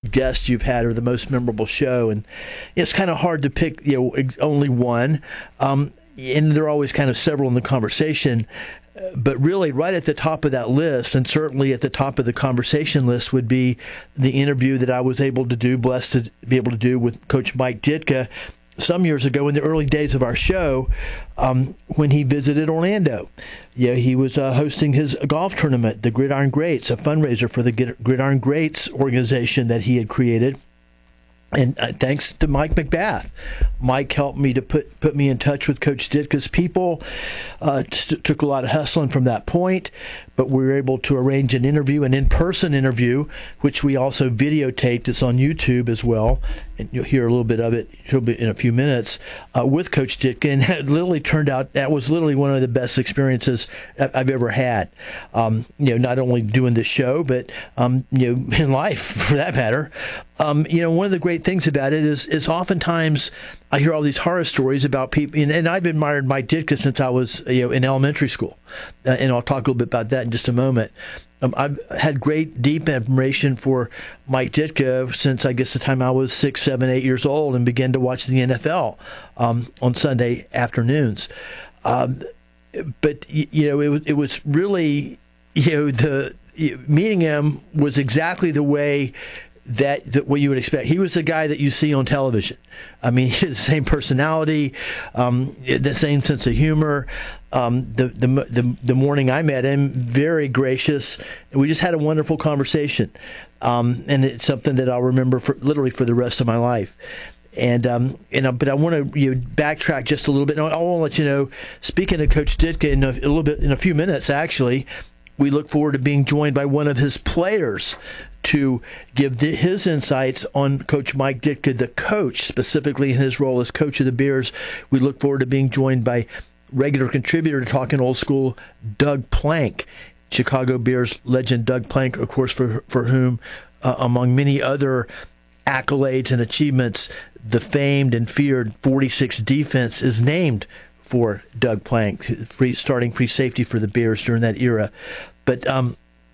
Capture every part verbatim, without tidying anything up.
guest you've had or the most memorable show. And it's kind of hard to pick, you know, only one. Um, and there are always kind of several in the conversation. But really, right at the top of that list, and certainly at the top of the conversation list, would be the interview that I was able to do, blessed to be able to do with Coach Mike Ditka some years ago in the early days of our show, um, when he visited Orlando. Yeah, he was uh, hosting his golf tournament, the Gridiron Greats, a fundraiser for the Gridiron Greats organization that he had created. And uh, thanks to Mike McBath. Mike helped me to put put me in touch with Coach Ditka's people. Uh, t- took a lot of hustling from that point, but we were able to arrange an interview, an in-person interview, which we also videotaped. It's on YouTube as well, and you'll hear a little bit of it in a few minutes, uh, with Coach Ditka. And it literally turned out that was literally one of the best experiences I've ever had. Um, you know, not only doing this show, but um, you know, in life for that matter. Um, you know, one of the great things about it is, is oftentimes I hear all these horror stories about people, and, and I've admired Mike Ditka since I was, you know, in elementary school, uh, and I'll talk a little bit about that in just a moment. Um, I've had great, deep admiration for Mike Ditka since, I guess, the time I was six, seven, eight years old and began to watch the N F L um, on Sunday afternoons. Um, but, you know, it was, it was really, you know, the meeting him was exactly the way That, that what you would expect. He was the guy that you see on television. I mean, he has the same personality, um, the same sense of humor. Um, the, the the the morning I met him, very gracious. We just had a wonderful conversation, um, and it's something that I'll remember for literally for the rest of my life. And um, you know, but I want to you know, backtrack just a little bit. I want to let you know. Speaking of Coach Ditka, in a, a little bit in a few minutes, actually, we look forward to being joined by one of his players to give the, his insights on Coach Mike Ditka, the coach, specifically in his role as coach of the Bears. We look forward to being joined by regular contributor to Talking Old School, Doug Plank, Chicago Bears legend Doug Plank, of course, for for whom, uh, among many other accolades and achievements, the famed and feared forty-six defense is named for Doug Plank, free, starting free safety for the Bears during that era. But um,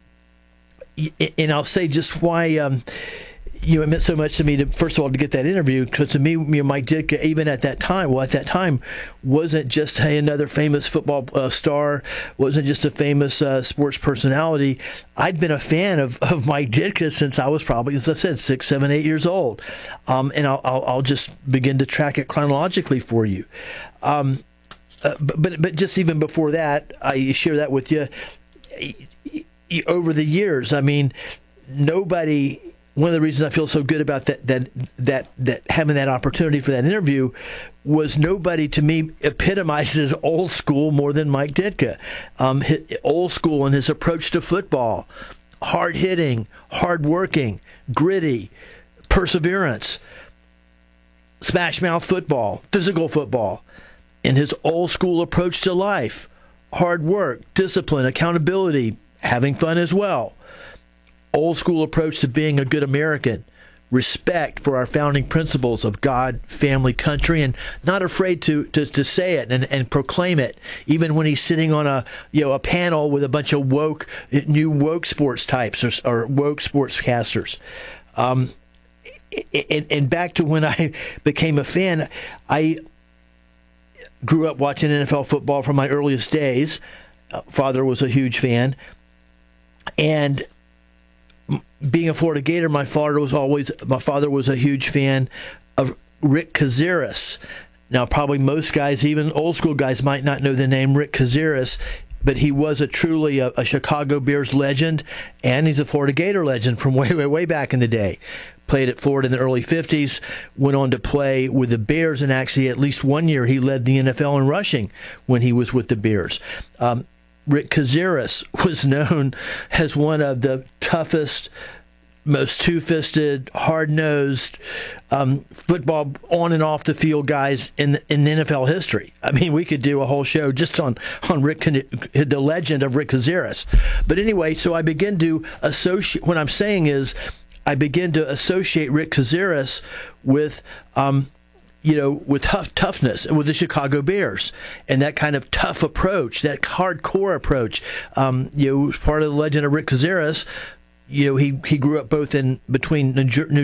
and I'll say just why um, you know, it meant so much to me to first of all to get that interview, because to me, you know, Mike Ditka, even at that time, well, at that time, wasn't just hey another famous football uh, star, wasn't just a famous uh, sports personality. I'd been a fan of, of Mike Ditka since I was probably, as I said, six, seven, eight years old, um, and I'll, I'll I'll just begin to track it chronologically for you. Um, uh, but, but but just even before that, I share that with you. Over the years, I mean, nobody. One of the reasons I feel so good about that, that, that, that having that opportunity for that interview was nobody to me epitomizes old school more than Mike Ditka. Um, old school in his approach to football, hard hitting, hard working, gritty, perseverance, smash mouth football, physical football, in his old school approach to life, hard work, discipline, accountability, having fun as well. Old school approach to being a good American, respect for our founding principles of God, family, country, and not afraid to to, to say it and, and proclaim it, even when he's sitting on a you know a panel with a bunch of woke, new woke sports types or, or woke sportscasters. Um, and, and back to when I became a fan, I grew up watching N F L football from my earliest days. Uh, father was a huge fan, and being a Florida Gator, my father was always my father was a huge fan of Rick Cazares. Now, probably most guys, even old school guys, might not know the name Rick Cazares, but he was a truly a, a Chicago Bears legend, and he's a Florida Gator legend from way, way, way back in the day. Played at Florida in the early fifties, went on to play with the Bears, and actually at least one year he led the N F L in rushing when he was with the Bears. Um, Rick Cazares was known as one of the toughest, most two-fisted, hard-nosed um, football on and off the field guys in in N F L history. I mean, we could do a whole show just on on Rick, the legend of Rick Cazares. But anyway, so I begin to associate. What I'm saying is, I begin to associate Rick Cazares with. Um, you know, with tough toughness, with the Chicago Bears, and that kind of tough approach, that hardcore approach. Um, you know, part of the legend of Rick Cazares. You know, he, he grew up both in between New